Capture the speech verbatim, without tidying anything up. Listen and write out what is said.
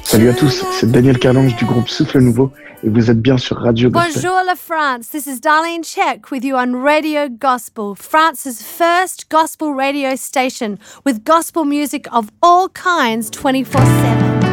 Salut à tous, c'est Daniel Carlange du groupe Souffle Nouveau et vous êtes bien sur Radio Gospel. Bonjour la France, this is Darlene Check with you on Radio Gospel, France's first gospel radio station with gospel music of all kinds twenty-four seven.